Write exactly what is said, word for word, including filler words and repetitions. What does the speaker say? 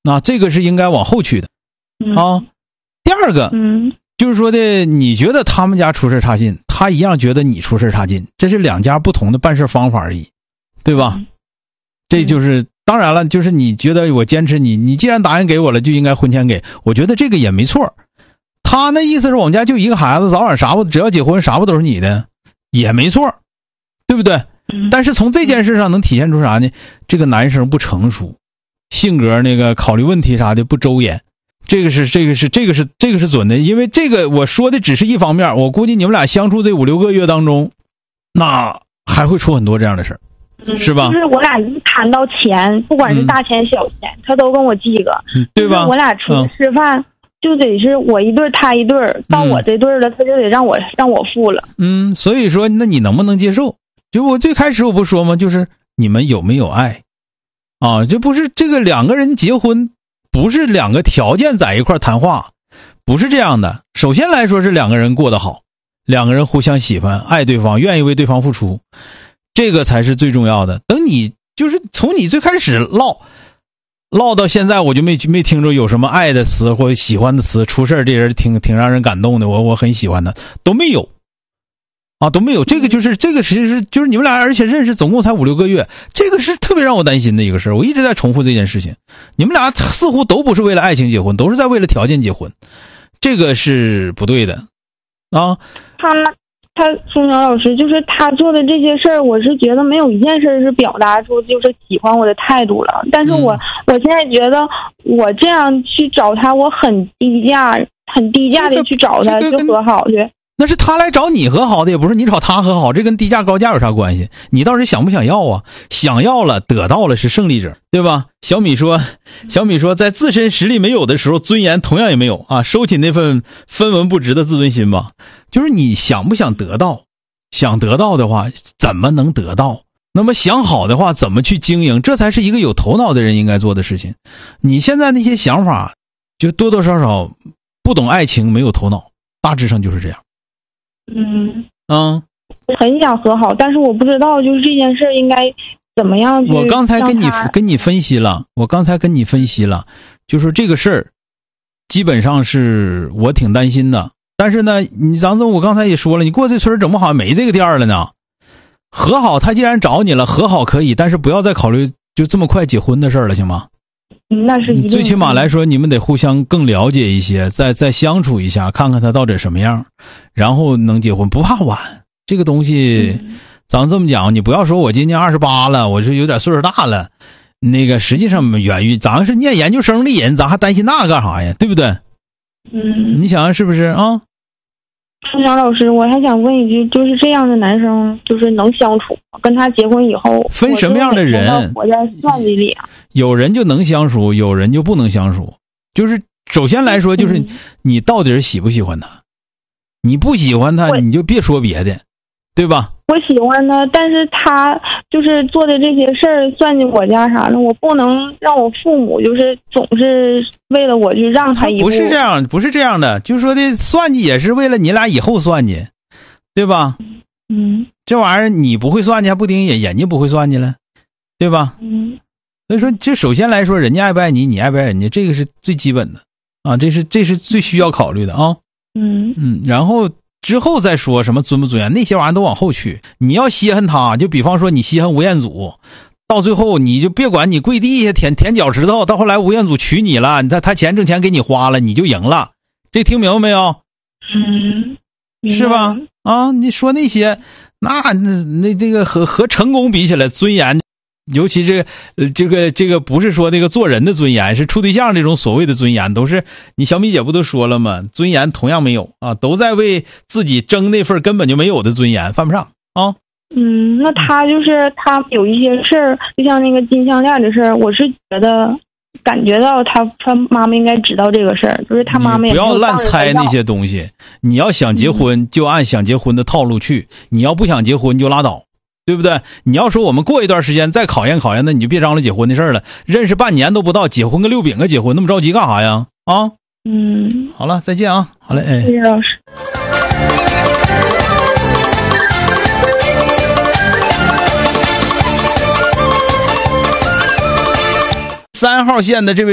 那这个是应该往后去的、 嗯、 啊。第二个， 嗯， 就是说的，你觉得他们家出事差劲，他一样觉得你出事差劲，这是两家不同的办事方法而已，对吧？ 嗯、 这就是当然了，就是你觉得我坚持你，你既然答应给我了，就应该婚前给，我觉得这个也没错。他那意思是我们家就一个孩子，早晚啥不只要结婚啥不都是你的，也没错，对不对？ 嗯、 但是从这件事上能体现出啥呢？这个男生不成熟，性格那个考虑问题啥的不周延。这个是这个是这个是这个是准的，因为这个我说的只是一方面，我估计你们俩相处这五六个月当中，那还会出很多这样的事儿、嗯、是吧？ 就是我俩一谈到钱，不管是大钱小钱、嗯、他都跟我记个、 嗯、对吧？ 我俩出去吃饭、嗯、就得是我一对他一对，到我这对了、嗯、他就得让我让我付了。 嗯，所以说那你能不能接受？就我最开始我不说吗？就是你们有没有爱啊？这不是这个两个人结婚不是两个条件在一块谈话，不是这样的。首先来说是两个人过得好，两个人互相喜欢，爱对方，愿意为对方付出，这个才是最重要的。等你就是从你最开始唠唠到现在，我就没没听着有什么爱的词或者喜欢的词，出事这人挺挺让人感动的，我我很喜欢的都没有啊，都没有。这个就是这个其实就是你们俩而且认识总共才五六个月，这个是特别让我担心的一个事儿。我一直在重复这件事情，你们俩似乎都不是为了爱情结婚，都是在为了条件结婚，这个是不对的啊。 他他松鸟老师就是他做的这些事儿，我是觉得没有一件事是表达出就是喜欢我的态度了。但是我、嗯、我现在觉得我这样去找他，我很低价很低价的去找他、这个、就和好去。 那是他来找你和好的，也不是你找他和好，这跟低价高价有啥关系？你倒是想不想要啊？想要了，得到了是胜利者，对吧？小米说，小米说，在自身实力没有的时候，尊严同样也没有啊，收起那份分文不值的自尊心吧。就是你想不想得到？想得到的话，怎么能得到？那么想好的话，怎么去经营？这才是一个有头脑的人应该做的事情。你现在那些想法，就多多少少不懂爱情，没有头脑，大致上就是这样。 嗯嗯， 很想和好，但是我不知道就是这件事应该怎么样去。 我刚才跟你跟你分析了，我刚才跟你分析了，就是这个事儿，基本上是我挺担心的。但是呢，你张总，我刚才也说了，你过这村整不好没这个店了呢。和好，他既然找你了，和好可以，但是不要再考虑就这么快结婚的事儿了，行吗？ 那是一定。 最起码来说，你们得互相更了解一些，再再相处一下，看看他到底什么样，然后能结婚，不怕晚。这个东西，嗯、咱们这么讲，你不要说我今年二十八了，我是有点岁数大了，那个实际上源于咱是念研究生的人，咱还担心那干啥呀？对不对？ 嗯， 你想想是不是啊？ 宋阳老师，我还想问一句，就是这样的男生，就是能相处，跟他结婚以后， 分什么样的人？ 活在算计里啊。 有人就能相处，有人就不能相处。就是首先来说，就是你到底是喜不喜欢他？你不喜欢他，你就别说别的，对吧？ 我喜欢他，但是他就是做的这些事儿，算计我家啥的，我不能让我父母就是总是为了我去让他一步。 不是这样，不是这样的，就是说的算计也是为了你俩以后算计，对吧？ 嗯， 这玩意儿你不会算计，还不顶眼眼睛不会算计了，对吧？ 嗯， 所以说，这首先来说，人家爱不爱你，你爱不爱人家，这个是最基本的啊，这是这是最需要考虑的啊。 嗯嗯，然后。之后再说什么尊不尊严，那些玩意儿都往后去。你要稀罕他，就比方说你稀罕吴彦祖，到最后你就别管你跪地下舔舔脚趾头，到后来吴彦祖娶你了，他他钱挣钱给你花了，你就赢了。这听明白没有？ 嗯， 是吧？啊，你说那些，那那那这个和和成功比起来，尊严。尤其这个呃这个这个不是说那个做人的尊严，是处对象这种所谓的尊严，都是你小米姐不都说了吗？尊严同样没有啊，都在为自己争那份根本就没有的尊严，犯不上啊。 嗯，那他就是他有一些事儿，就像那个金项链的事儿，我是觉得感觉到他他妈妈应该知道这个事儿，就是他妈妈也不要乱猜那些东西。你要想结婚、嗯、就按想结婚的套路去，你要不想结婚就拉倒。对不对？你要说我们过一段时间再考验考验，那你就别张罗结婚的事儿了。认识半年都不到，结婚个六饼个结婚，那么着急干啥呀？啊， 嗯， 好了，再见啊，好嘞，哎， 谢谢老师。 三号线的这位。